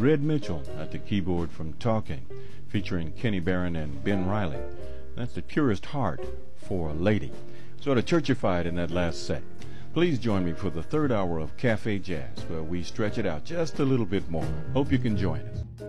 Red Mitchell at the keyboard from Talking, featuring Kenny Barron and Ben Riley. That's The Purest Heart for a Lady. Sort of churchified in that last set. Please join me for the third hour of Cafe Jazz, where we stretch it out just a little bit more. Hope you can join us.